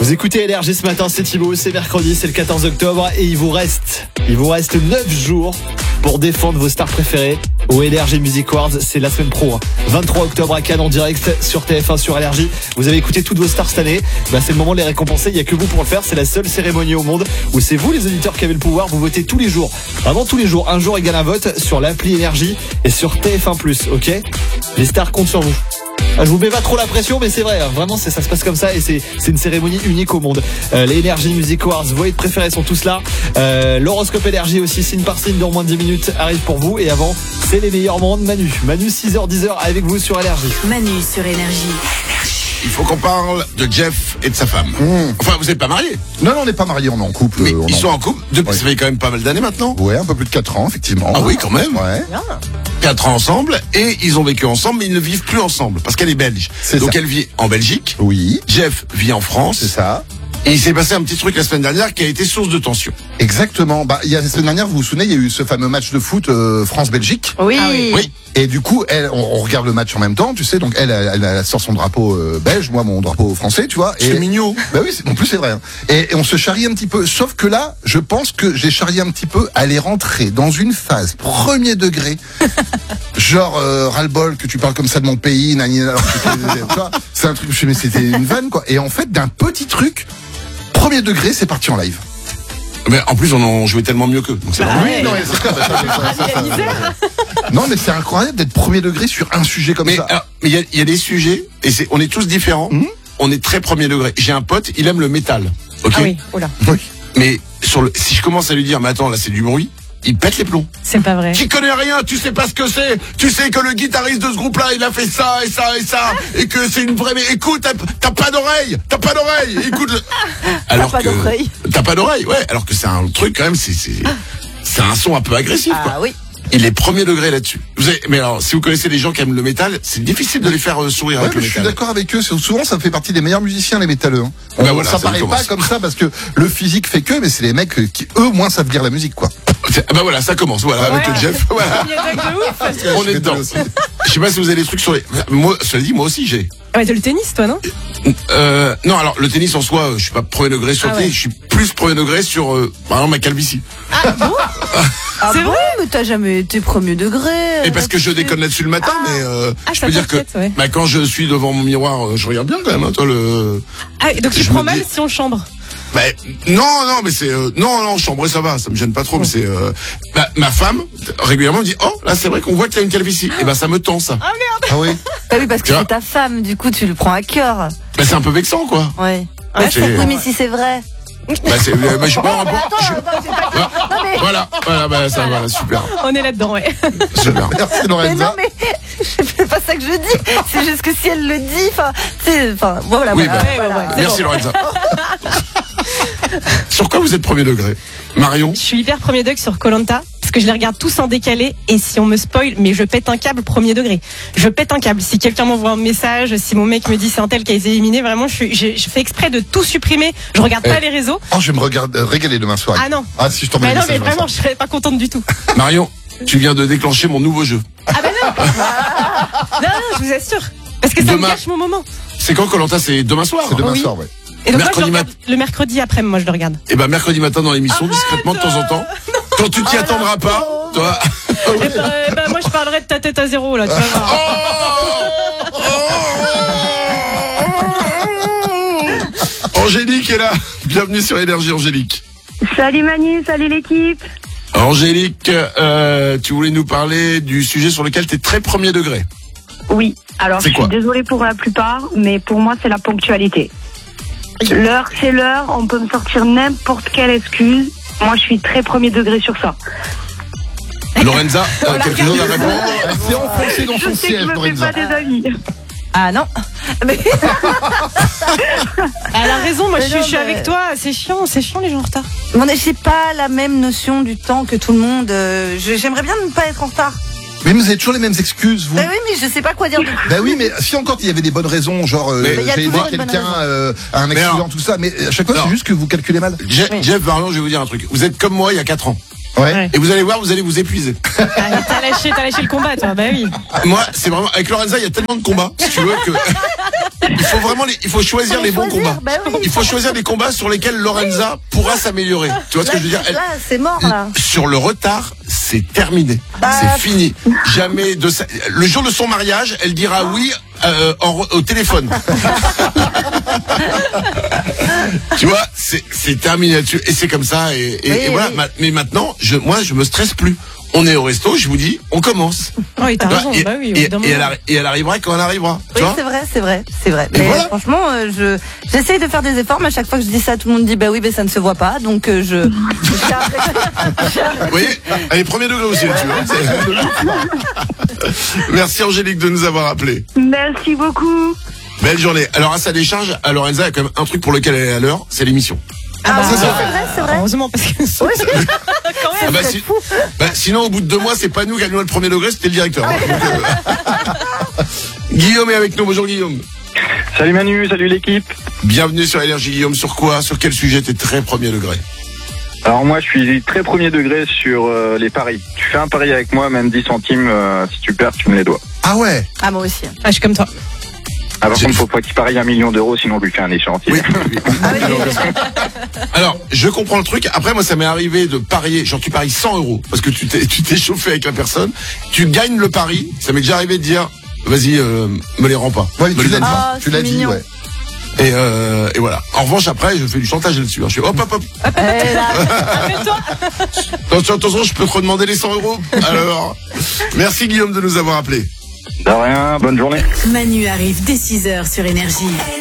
Vous écoutez LRG ce matin, c'est Thibaut, c'est mercredi, c'est le 14 octobre et il vous reste 9 jours pour défendre vos stars préférées au LRG Music Awards. C'est la semaine pro, 23 octobre à Cannes en direct sur TF1 sur LRG. Vous avez écouté toutes vos stars cette année, c'est le moment de les récompenser. Il n'y a que vous pour le faire, c'est la seule cérémonie au monde où c'est vous les auditeurs qui avez le pouvoir. Vous votez tous les jours, vraiment tous les jours, un jour égale un vote sur l'appli LRG et sur TF1+, ok? Les stars comptent sur vous. Je vous mets pas trop la pression, mais c'est vrai, vraiment ça se passe comme ça et c'est une cérémonie unique au monde. Les LRG Music Awards, vos hits préférés sont tous là. L'horoscope LRG aussi, signe par signe, dans moins de 10 minutes, arrive pour vous. Et avant, c'est les meilleurs moments de Manu. Manu, 6h, 10h avec vous sur LRG. Manu sur Énergie. Il faut qu'on parle de Jeff et de sa femme. Enfin, vous n'êtes pas mariés? Non, on n'est pas mariés, on est en couple. Mais ils sont en couple depuis, ça fait quand même pas mal d'années maintenant. Ouais, un peu plus de 4 ans, effectivement. Ah oui, quand même. Ouais. 4 ans ensemble, et ils ont vécu ensemble, mais ils ne vivent plus ensemble, parce qu'elle est belge. Donc elle vit en Belgique. Oui. Jeff vit en France. C'est ça. Et il s'est passé un petit truc la semaine dernière qui a été source de tension. Exactement. Il y a la semaine dernière, vous vous souvenez, il y a eu ce fameux match de foot France-Belgique. Oui. Ah oui. Et du coup, on regarde le match en même temps, tu sais. Donc elle sort son drapeau belge, moi mon drapeau français, tu vois. C'est mignon. Bah oui, en plus c'est vrai. Hein. Et on se charrie un petit peu. Sauf que là, je pense que j'ai charrié un petit peu. Elle est rentrée dans une phase premier degré. Genre ras-le-bol que tu parles comme ça de mon pays, nani, alors que tu vois, c'est un truc. Mais c'était une vanne quoi. Et en fait, d'un petit truc. Premier degré, c'est parti en live. Mais en plus, on en jouait tellement mieux qu'eux. Donc c'est normal. Oui, non, mais c'est clair, non, mais c'est incroyable d'être premier degré sur un sujet comme ça. Mais il y a des sujets, et on est tous différents. On est très premier degré. J'ai un pote, il aime le métal. Ok. Ah oui, oula. Oui. Mais si je commence à lui dire, mais attends, là c'est du bruit, il pète les plombs. C'est pas vrai. Tu connais rien, tu sais pas ce que c'est. Tu sais que le guitariste de ce groupe-là, il a fait ça et ça et ça, et que c'est une vraie. Mais écoute, t'as pas d'oreille, Écoute. Alors pas d'oreille. T'as pas d'oreille, ouais. Alors que c'est un truc quand même, c'est un son un peu agressif. Ah quoi. oui. Il est premier degré là-dessus. Mais alors, si vous connaissez des gens qui aiment le métal, c'est difficile de les faire sourire avec le je métal. suis d'accord avec eux. Souvent, ça fait partie des meilleurs musiciens, les métalleux. Hein. Voilà, ça paraît pas comme ça parce que le physique fait que, mais c'est les mecs qui, eux, moins savent lire la musique, quoi. Bah voilà, ça commence. Voilà, avec le Jeff. Voilà. On est dedans. Je sais pas si vous avez des trucs sur les. Moi, cela dit, moi aussi, j'ai. Ouais, t'as le tennis, toi, non? Non, alors le tennis en soi, je suis pas premier degré sur le tennis, je suis plus premier degré sur, par exemple, ma calvitie. Ah bon? C'est vrai, mais t'as jamais été premier degré. Et parce que je déconne là-dessus le matin, mais je peux dire que quand je suis devant mon miroir, je regarde bien quand même. Hein, toi le. Ah, donc tu prends mal si on chambre. Non, mais c'est non, chambrer ça va, ça me gêne pas trop, mais c'est ma femme régulièrement me dit là c'est vrai qu'on voit que t'as une calvitie. Et ça me tend ça. Ah merde. Ah oui. Bah oui, parce que c'est ta femme, du coup tu le prends à cœur. C'est un peu vexant quoi. Ouais. Oui, mais si c'est vrai. Je suis pas un Voilà, ça va, super. On est là-dedans, ouais. Super. Merci Lorenza. Mais non, mais c'est pas ça que je dis. C'est juste que si elle le dit, voilà. Oui, voilà. Merci Lorenza. Sur quoi vous êtes premier degré, Marion? Je suis hyper premier degré sur Koh-Lanta parce que je les regarde tous en décalé et si on me spoil, mais je pète un câble premier degré. Je pète un câble. Si quelqu'un m'envoie un message, si mon mec me dit c'est un tel qui a été éliminé, vraiment, je fais exprès de tout supprimer. Je regarde pas les réseaux. Je vais me régaler demain soir. Ah non. Ah si je t'envoie Mais un non, message mais vraiment, je serais pas contente du tout. Marion, tu viens de déclencher mon nouveau jeu. Ah bah non. Non, je vous assure. Parce que ça me gâche mon moment. C'est quand Koh-Lanta? C'est demain soir? C'est demain soir, ouais. Et donc moi, je le regarde le mercredi après, moi je le regarde. Et mercredi matin dans l'émission, discrètement de temps en temps. Quand tu t'y attendras pas, toi. Moi je parlerai de ta tête à zéro là, tu vas voir. Angélique est là. Bienvenue sur Énergie, Angélique. Salut Manu, salut l'équipe. Angélique, tu voulais nous parler du sujet sur lequel tu es très premier degré. Oui, alors je suis désolée pour la plupart, mais pour moi c'est la ponctualité. L'heure c'est l'heure, on peut me sortir n'importe quelle excuse. Moi je suis très premier degré sur ça. Lorenza, quelque chose à répondre? C'est enfoncé dans son siège, Lorenza. Je me fais pas des amis. Ah non. Elle a raison, moi je suis avec toi, c'est chiant les gens en retard. Mais j'ai pas la même notion du temps que tout le monde. J'aimerais bien ne pas être en retard. Mais vous avez toujours les mêmes excuses, vous. Oui, mais je sais pas quoi dire de plus. Oui, mais si encore il y avait des bonnes raisons, genre j'ai aidé quelqu'un à un accident, tout ça, mais à chaque fois c'est juste que vous calculez mal. Jeff, Marion, je vais vous dire un truc. Vous êtes comme moi il y a 4 ans. Ouais. Et vous allez voir, vous allez vous épuiser. T'as lâché le combat, toi. Bah oui. Moi, c'est vraiment avec Lorenza, il y a tellement de combats, si tu veux que. il faut vraiment il faut choisir les bons combats. Bah oui. Il faut choisir des combats sur lesquels Lorenza pourra s'améliorer. Tu vois ce que je veux dire? Là, c'est mort, là. Sur le retard, c'est terminé. C'est fini. Jamais le jour de son mariage, elle dira oui au téléphone. Tu vois, c'est terminé. Et c'est comme ça. Et voilà. Mais maintenant, moi, je me stresse plus. On est au resto, je vous dis, on commence. Oui, t'as raison. Et, Bah oui, et elle arrivera quand elle arrivera. Tu Oui, vois c'est vrai. Mais voilà. franchement, j'essaye de faire des efforts, mais à chaque fois que je dis ça, tout le monde dit bah oui, mais ça ne se voit pas, donc je. Vous voyez, allez, premier degré aussi, tu vois. Merci Angélique de nous avoir appelés. Merci beaucoup. Belle journée. Alors à sa décharge, à Lorenza, il y a quand même un truc pour lequel elle est à l'heure, c'est l'émission. Ah bah, c'est vrai. Heureusement, parce que quand même. Sinon, au bout de 2 mois, c'est pas nous qui gagnons le premier degré, c'était le directeur. Hein. Donc, Guillaume est avec nous. Bonjour Guillaume. Salut Manu, salut l'équipe. Bienvenue sur Énergie Guillaume. Sur quoi? Sur quel sujet? T'es très premier degré? Alors moi je suis très premier degré sur les paris. Tu fais un pari avec moi, même 10 centimes, si tu perds, tu me les dois. Ah ouais. Ah, moi aussi. Ah, je suis comme toi. Ah, par contre, faut pas qu'il parie 1 million d'euros, sinon on lui fait un échéancier. Oui. Alors, je comprends le truc. Après, moi, ça m'est arrivé de parier. Genre, tu paries 100 euros parce que tu t'es chauffé avec la personne. Tu gagnes le pari. Ça m'est déjà arrivé de dire, vas-y, me les rends pas. Ouais, Me les donne pas. tu l'as dit, mignon. ouais. Et voilà. En revanche, après, je fais du chantage là-dessus. Hein. Je fais hop. Attention, je peux te redemander les 100 euros. Alors, merci Guillaume de nous avoir appelés. De rien, bonne journée. Manu arrive dès 6h sur Énergie.